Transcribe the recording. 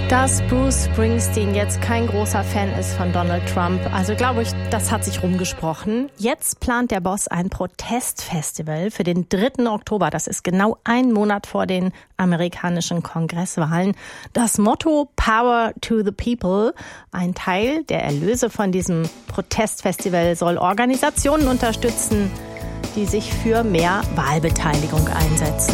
Dass Bruce Springsteen jetzt kein großer Fan ist von Donald Trump, also glaube ich, das hat sich rumgesprochen. Jetzt plant der Boss ein Protestfestival für den 3. Oktober. Das ist genau ein Monat vor den amerikanischen Kongresswahlen. Das Motto Power to the People. Ein Teil der Erlöse von diesem Protestfestival soll Organisationen unterstützen, die sich für mehr Wahlbeteiligung einsetzen.